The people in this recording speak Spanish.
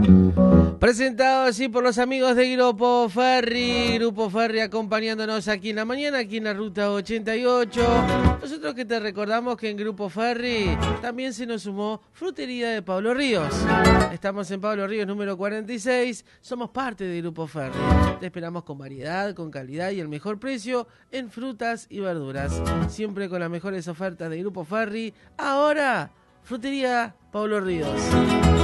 Presentado así por los amigos de Grupo Ferry acompañándonos aquí en la mañana, aquí en la ruta 88. Nosotros que te recordamos que en Grupo Ferry también se nos sumó Frutería de Pablo Ríos. Estamos en Pablo Ríos número 46, somos parte de Grupo Ferry. Te esperamos con variedad, con calidad y el mejor precio en frutas y verduras. Siempre con las mejores ofertas de Grupo Ferry. Ahora, Frutería Pablo Ríos.